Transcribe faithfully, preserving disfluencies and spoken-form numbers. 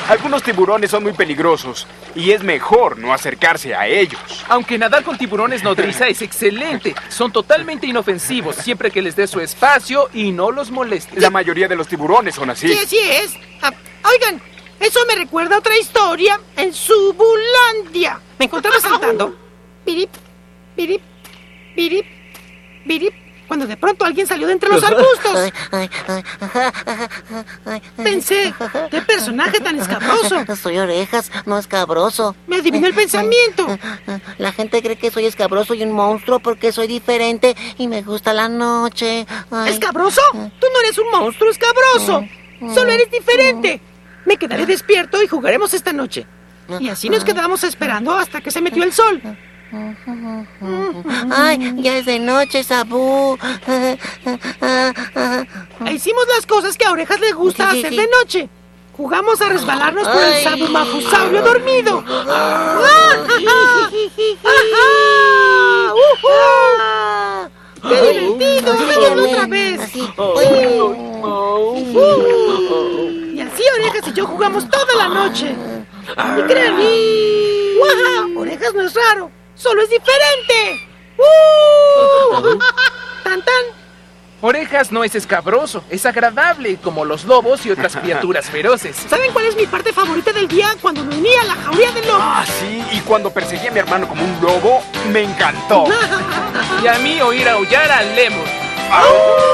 Algunos tiburones son muy peligrosos y es mejor no acercarse a ellos. Aunque nadar con tiburones nodriza es excelente. Son totalmente inofensivos siempre que les dé su espacio y no los moleste. La mayoría de los tiburones son así. Sí, así es. Ah, oigan, eso me recuerda a otra historia en Subulandia. Me encontraba saltando. Pirip, pirip, pirip, pirip. Cuando de pronto alguien salió de entre los arbustos. Pensé, qué personaje tan escabroso. Soy Orejas, no escabroso. Me adivinó el pensamiento. La gente cree que soy escabroso y un monstruo porque soy diferente y me gusta la noche. Ay. ¿Escabroso? Tú no eres un monstruo escabroso. Solo eres diferente. Me quedaré despierto y jugaremos esta noche. Y así nos quedamos esperando hasta que se metió el sol. Ay, ya es de noche, Sabú. E hicimos las cosas que a Orejas le gusta hacer de noche. Jugamos a resbalarnos por el sabumafusaurio dormido. ¡Qué divertido! ¡Háganlo otra vez! Y así Orejas y yo jugamos toda la noche. Y créanme, ¡guau! Orejas no es raro, solo es diferente. ¡Uh! ¡Tan, tan! Orejas no es escabroso, es agradable, como los lobos y otras criaturas feroces. ¿Saben cuál es mi parte favorita del día? Cuando me uní a la jauría del lobo. Ah, sí, y cuando perseguí a mi hermano como un lobo, me encantó. Y a mí oír aullar al lemur. ¡Au!